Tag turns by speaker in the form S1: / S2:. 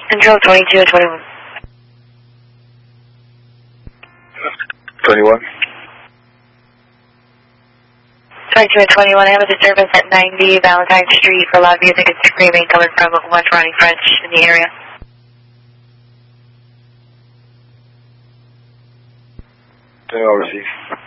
S1: Control 22 and 21.
S2: 21.
S1: 22 and 21, I have a disturbance at 90 Valentine Street for loud music and screaming coming from West Ronnie French in the area.
S2: I'll receive.